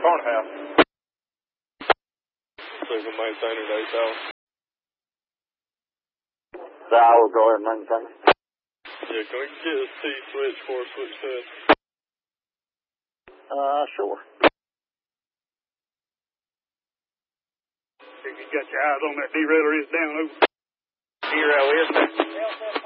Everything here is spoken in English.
Cornhouse. Signal maintainer to 8,000. I will go ahead and maintain it. Yeah, can we get a T-switch for switch 10? Sure. You got your eyes on that derailer is down over. Zero is.